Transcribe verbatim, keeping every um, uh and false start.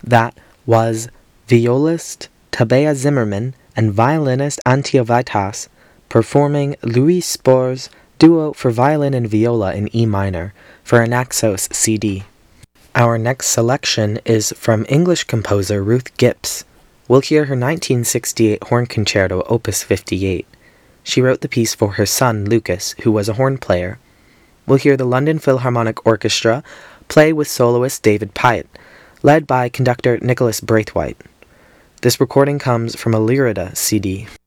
That was violist Tabea Zimmerman and violinist Antje Vitas performing Louis Spohr's Duo for Violin and Viola in E minor for a Naxos C D. Our next selection is from English composer Ruth Gipps. We'll hear her nineteen sixty-eight Horn Concerto, Opus fifty-eight. She wrote the piece for her son, Lucas, who was a horn player. We'll hear the London Philharmonic Orchestra play with soloist David Pyatt, led by conductor Nicholas Braithwaite. This recording comes from a Lyrida C D.